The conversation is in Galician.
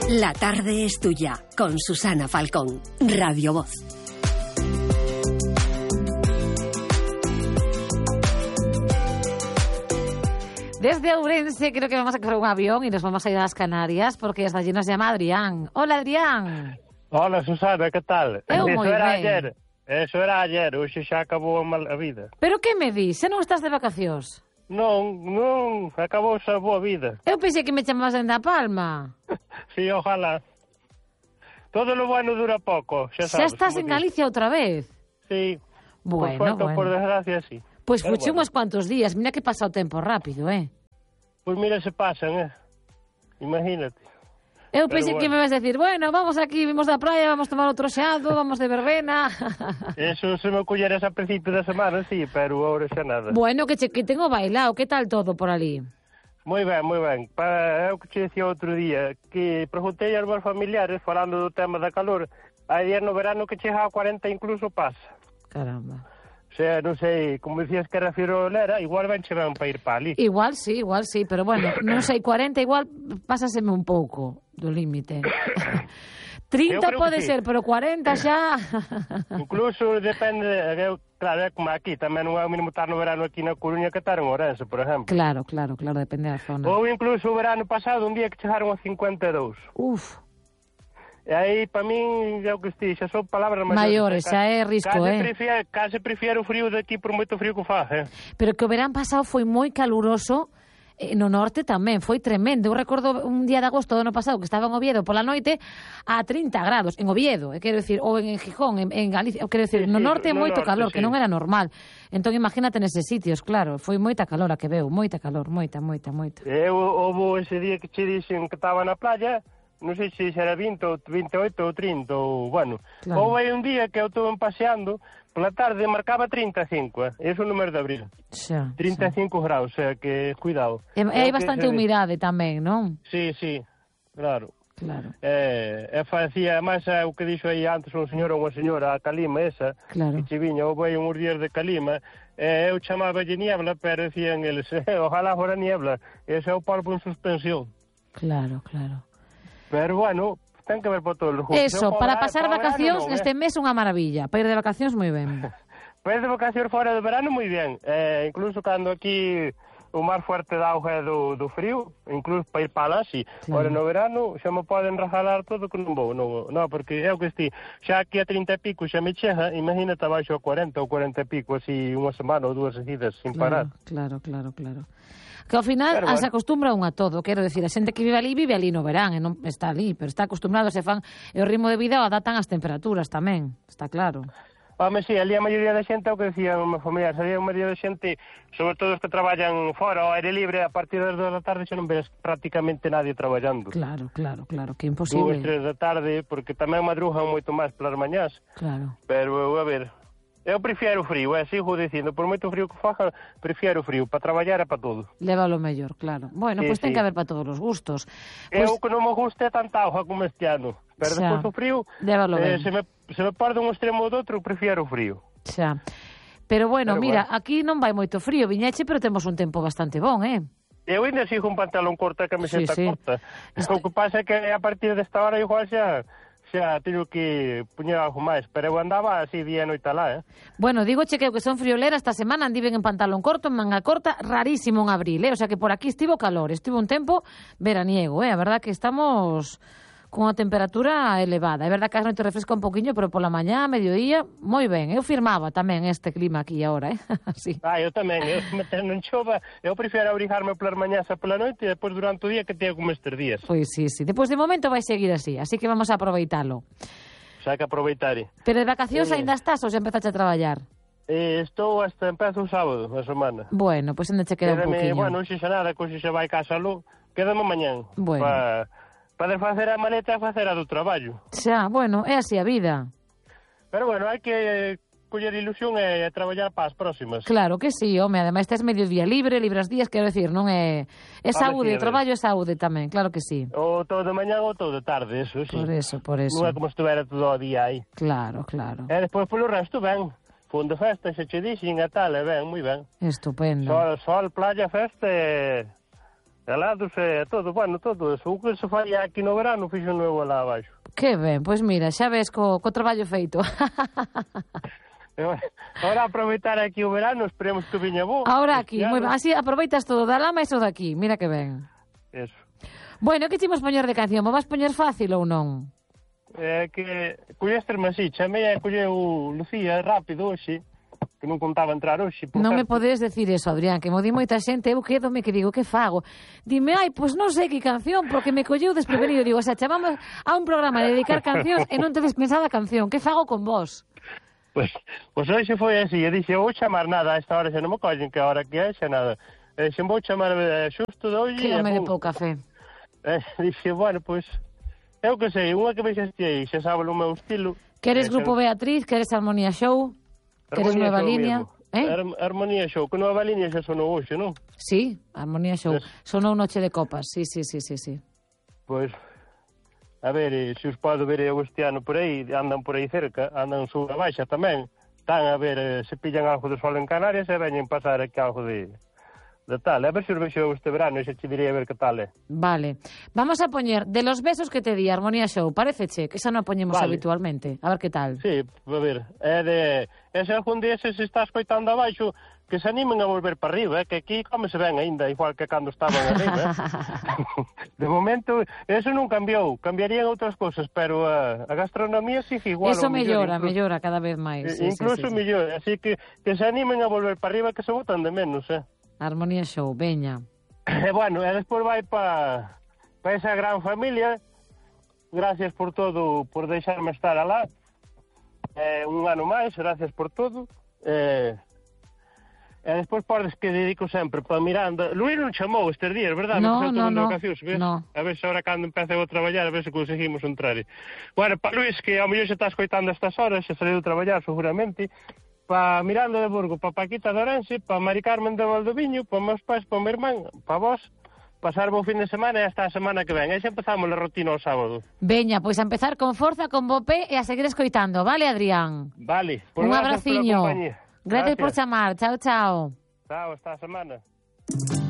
La tarde es tuya, con Susana Falcón, Radio Voz. Desde Ourense creo que vamos a coger un avión y nos vamos a ir a las Canarias porque desde allí nos llama Adrián. Hola, Adrián. Hola, Susana, que tal? Eso era ayer, hoxe xa acabou a vida. Pero que me dis? Xa non estás de vacacións? Non, acabou a boa vida. Eu pensei que me chamabas en Da Palma. Sí, ojalá. Todo lo bueno dura pouco, xa sabes. Xa estás en Galicia outra vez? Sí, bueno, por suerte, por desgracia, sí. Pois fuche uns cuantos días, mira que pasa o tempo rápido, Pois mira, se pasan, imagínate. Eu pensei que me vas a decir, bueno, vamos aquí, vimos da praia, vamos tomar outro xeado, vamos de verbena. Eso se me colleres a principio da semana, sí, pero ahora xa nada. Bueno, que tengo bailado, que tal todo por ali? Moi ben, moi ben. É o que che dicía outro día, que preguntei aos meus familiares, falando do tema da calor, hai días no verano que chega a 40 incluso pasa. Caramba. O sea, non sei, como dicías que era friolera, igual ben che ben para ir para ali. Igual sí, pero bueno, non sei, 40 igual pásaseme un pouco do límite. 30 pode ser, pero 40 xa... Incluso depende, claro, é como aquí, tamén non é o mínimo estar no verano aquí na Coruña que estar en Ourense, por exemplo. Claro, depende da zona. Ou incluso o verano pasado, un día que chegaron a 52. Uf. E aí, para min, é o que esti, xa son palabras maiores, xa é risco, Case prefiero o frío de aquí por moito frío que faz, Pero que o verán pasado foi moi caluroso, no norte tamén, foi tremendo. Eu recordo un día de agosto do ano pasado que estaba en Oviedo pola noite a 30 grados, en Oviedo, quero decir, ou en Gijón, en Galicia, quero decir, no norte moito calor, que non era normal. Entón, imagínate neses sitios, claro, foi moita calor a que veu, moita calor, moita. Houve ese día que che dixen que estaba na playa, non sei se era 20 ou 28 ou 30, ou, bueno, claro. Houve aí un día que eu estuve paseando, pola tarde marcaba 35, Eso no mes de abril. Xa, 35 graus, o sea que, cuidado. E hai bastante humidade tamén, non? Sí, claro. Claro. Facía, máis o que dixo aí antes un señor ou unha señora, a calima esa, claro. Que che viña, houve aí uns días de calima, eu chamaballe niebla, pero decían eles, ojalá fora niebla, ese é o polvo en suspensión. Claro. Pero bueno, ten que ver por todos os gustos. Eso, para pasar vacacións neste mes unha maravilla. Para ir de vacacións moi ben. Para ir de vacacións fora do verano moi ben. Incluso cando aquí o mar fuerte da auga é do frío, incluso para ir para lá, sí. Claro. Ora no verano xa me poden regalar todo que non vou. Non, porque é o que esti. Xa aquí a 30 e pico xa me chega, imagínate abaixo a 40 ou 40 e pico, así unha semana ou dúas seguidas, sin parar. Claro. Que ao final se acostumbra un a todo, quero decir, a xente que vive ali no verán, e non está ali, pero está acostumbrado, se fan, e o ritmo de vida o adaptan as temperaturas tamén, está claro. Home, sí, ali a maioría da xente, o que decían os meus familiares, ali a maioría da xente, sobre todo os que traballan fora, ao aire libre, a partir das 2 da tarde xa non ves prácticamente nadie traballando. Claro, que imposible. 2, 3 da tarde, porque tamén madrugan moito máis polas mañás. Claro. Pero, a ver... Eu prefiero o frío, sigo dicindo, por moito frío que faga, prefiero o frío, para traballar e para todo. Lévalo mellor, claro. Bueno, pois ten que haber para todos os gustos. Eu que non me guste tanta auga como este ano, pero despois o frío, se me perde un extremo do outro, prefiero o frío. Xa. Pero bueno, mira, aquí non vai moito frío, viñeche, pero temos un tempo bastante bon, Eu ainda sigo un pantalón corto e camiseta corta. O que pasa é que a partir desta hora igual xa teño que poñer algo máis, pero eu andaba así día e noite lá, Bueno, digo che que son friolera esta semana, andiven en pantalón corto, en manga corta, rarísimo en abril, O sea que por aquí estivo calor, estivo un tempo veraniego, A verdad que estamos con a temperatura elevada. É verdad que a noite refresca un poquinho, pero pola mañá, mediodía, moi ben. Eu firmaba tamén este clima aquí agora, Así. Eu tamén, non chova, eu prefiro abrigarme polas mañás e pola noite e depois durante o día que teño como estes días. Pois sí. Depois de momento vai seguir así que vamos a aproveitalo. Xa que aproveitar. Pero de vacacións ainda estás ou xa empezaste a traballar? Estou hasta empezo o sábado, a semana. Bueno, pois ainda che queda un poquinho. Bueno, xe xa nada, que xa vai casalo, quedame mañán. Bueno. Para facer a maleta e facer a do traballo. Xa, bueno, é así a vida. Pero bueno, hai que coller ilusión e traballar para as próximas. Claro que sí, home, ademais tes medio día libre as días, quero decir, non é saúde, o traballo é saúde tamén, claro que sí. Ou todo de mañá ou todo de tarde, eso sí. Por eso. Non é como estuvera todo o día aí. Claro. E despois polo resto ben. Fundo festa, xe che dixen e tal, e ben, moi ben. Estupendo. Sol, playa, festa e helados e todo, bueno, todo eso. O que se fai aquí no verano, fixo nuevo lá abaixo. Que ben, pois mira, xa ves co traballo feito. Ahora aproveitar aquí o verano, esperemos que viña bo. Ahora aquí, moi ben, así aproveitas todo da lama e iso daqui, mira que ben. Eso. Bueno, que chimos poñer de canción? Mo vas poñer fácil ou non? Que colleste-me así, chamei a colleu Lucía rápido hoxe, que non contaba entrar hoxe. Non me podes decir eso, Adrián, que mo di moita xente, eu quédome que digo, que fago? Dime, pois non sei que canción, porque me colleu desprevenido. Digo, o sea, chamamos a un programa de dedicar cancións e non tedes pensada a canción, que fago con vos? Pois hoxe foi así, e dixe, vou chamar nada a esta hora, xa non me collen, que a hora que é, xa nada. Xe vou chamar xusto de hoxe. Que home de pouca fe. Dixe, bueno, pois, eu que sei, unha que vexeste aí, xa sabe o meu estilo. Queres Grupo Beatriz, queres Armonía Show, queres Nueva Línea... Armonía Show, que Nueva Línea xa sonou hoxe, non? Sí, Armonía Show, sonou Noche de Copas, sí. Pois... A ver, se os podo ver eu este ano por aí, andan por aí cerca, andan sur a baixa tamén. Están a ver se pillan algo de sol en Canarias e veñen pasar aquí algo de tal. A ver se os vexo este verano e se che direi a ver que tal é. Vale. Vamos a poñer de los besos que te di, Armonía Show, paréceche? Que esa non a poñemos habitualmente. A ver que tal. Sí, a ver, se algún día se estás coitando abaixo, que se animen a volver para arriba, que aquí como se ven aínda, igual que cando estaban arriba. De momento, eso non cambiou. Cambiarían outras cousas, pero a gastronomía sigue igual. Eso mellora cada vez máis. Incluso mellor, así que se animen a volver para arriba, que se botan de menos, Armonía Show, veña. E bueno, e despois vai para esa gran familia. Gracias por todo, por deixarme estar alá. Un ano máis, gracias por todo. E despois podes que dedico sempre para Miranda. Luís non chamou estes días, verdad? No. A ver se ahora cando empece a traballar, a ver se conseguimos entrar. Bueno, para Luís, que ao mellor se está escoitando estas horas, se saliu a traballar seguramente, para Miranda de Burgo, para Paquita de Orense, para Mari Carmen de Valdoviño, para meus pais, para o meu irmán, para vos, pasar bo fin de semana e hasta a semana que ven. Aí xa empezamos a rutina o sábado. Veña, pois a empezar con forza, con bo pé e a seguir escoitando, vale, Adrián? Vale. Un abraciño. Gracias por chamar. Chao. Chao, hasta a semana.